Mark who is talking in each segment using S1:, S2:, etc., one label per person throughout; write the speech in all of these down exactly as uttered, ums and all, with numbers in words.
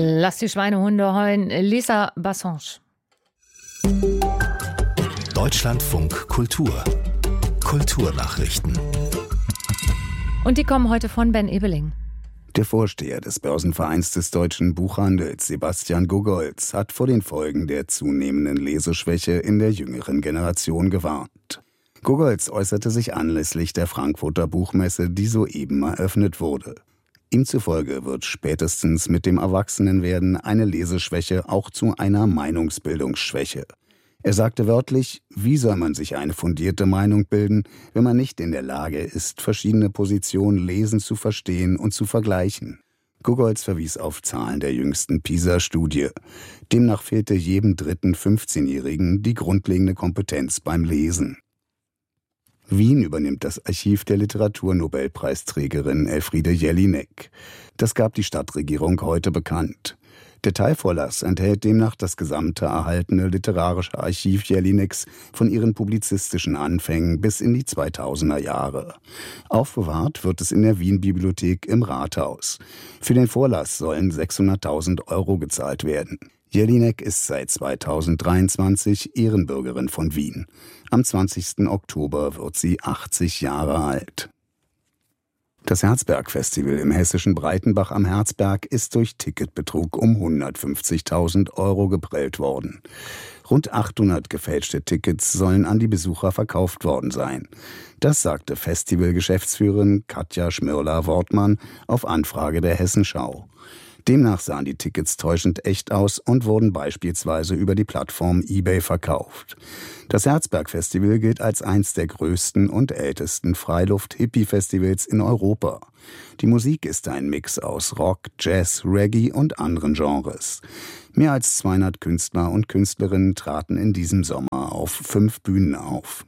S1: Lass die Schweinehunde heulen. Lisa Bassange.
S2: Deutschlandfunk Kultur. Kulturnachrichten.
S1: Und die kommen heute von Ben Ebeling.
S3: Der Vorsteher des Börsenvereins des deutschen Buchhandels, Sebastian Gogolz, hat vor den Folgen der zunehmenden Leseschwäche in der jüngeren Generation gewarnt. Gogolz äußerte sich anlässlich der Frankfurter Buchmesse, die soeben eröffnet wurde. Ihm zufolge wird spätestens mit dem Erwachsenenwerden eine Leseschwäche auch zu einer Meinungsbildungsschwäche. Er sagte wörtlich, wie soll man sich eine fundierte Meinung bilden, wenn man nicht in der Lage ist, verschiedene Positionen lesen zu verstehen und zu vergleichen. Gogolz verwies auf Zahlen der jüngsten PISA-Studie. Demnach fehlte jedem dritten fünfzehnjährigen die grundlegende Kompetenz beim Lesen. Wien übernimmt das Archiv der Literaturnobelpreisträgerin Elfriede Jelinek. Das gab die Stadtregierung heute bekannt. Der Teilvorlass enthält demnach das gesamte erhaltene literarische Archiv Jelineks von ihren publizistischen Anfängen bis in die zweitausender Jahre. Aufbewahrt wird es in der Wien-Bibliothek im Rathaus. Für den Vorlass sollen sechshunderttausend Euro gezahlt werden. Jelinek ist seit zweitausenddreiundzwanzig Ehrenbürgerin von Wien. Am zwanzigsten Oktober wird sie achtzig Jahre alt. Das Herzberg-Festival im hessischen Breitenbach am Herzberg ist durch Ticketbetrug um hundertfünfzigtausend Euro geprellt worden. Rund achthundert gefälschte Tickets sollen an die Besucher verkauft worden sein. Das sagte Festivalgeschäftsführerin Katja Schmirler-Wortmann auf Anfrage der Hessenschau. Demnach sahen die Tickets täuschend echt aus und wurden beispielsweise über die Plattform eBay verkauft. Das Herzberg-Festival gilt als eins der größten und ältesten Freiluft-Hippie-Festivals in Europa. Die Musik ist ein Mix aus Rock, Jazz, Reggae und anderen Genres. Mehr als zweihundert Künstler und Künstlerinnen traten in diesem Sommer auf fünf Bühnen auf.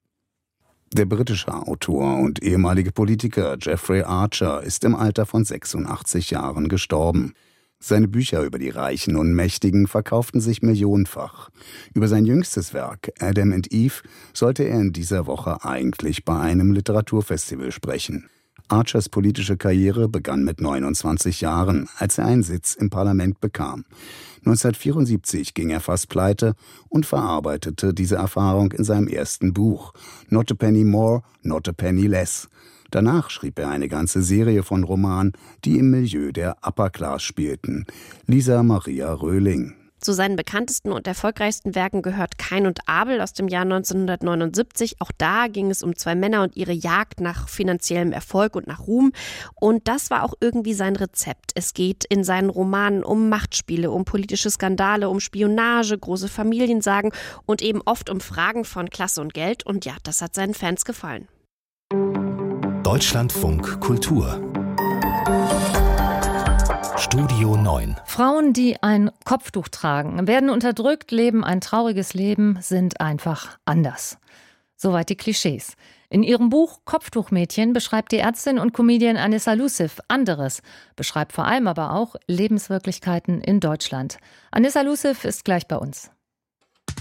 S3: Der britische Autor und ehemalige Politiker Jeffrey Archer ist im Alter von sechsundachtzig Jahren gestorben. Seine Bücher über die Reichen und Mächtigen verkauften sich millionenfach. Über sein jüngstes Werk, Adam and Eve, sollte er in dieser Woche eigentlich bei einem Literaturfestival sprechen. Archers politische Karriere begann mit neunundzwanzig Jahren, als er einen Sitz im Parlament bekam. neunzehnhundertvierundsiebzig ging er fast pleite und verarbeitete diese Erfahrung in seinem ersten Buch Not a Penny More, Not a Penny Less. Danach schrieb er eine ganze Serie von Romanen, die im Milieu der Upper Class spielten. Lisa Maria Röhling.
S4: Zu seinen bekanntesten und erfolgreichsten Werken gehört Kain und Abel aus dem Jahr neunzehnhundertneunundsiebzig. Auch da ging es um zwei Männer und ihre Jagd nach finanziellem Erfolg und nach Ruhm. Und das war auch irgendwie sein Rezept. Es geht in seinen Romanen um Machtspiele, um politische Skandale, um Spionage, große Familiensagen und eben oft um Fragen von Klasse und Geld. Und ja, das hat seinen Fans gefallen.
S2: Deutschlandfunk Kultur. Studio neun.
S1: Frauen, die ein Kopftuch tragen, werden unterdrückt, leben ein trauriges Leben, sind einfach anders. Soweit die Klischees. In ihrem Buch Kopftuchmädchen beschreibt die Ärztin und Comedian Anissa Luciff anderes, beschreibt vor allem aber auch Lebenswirklichkeiten in Deutschland. Anissa Luciff ist gleich bei uns.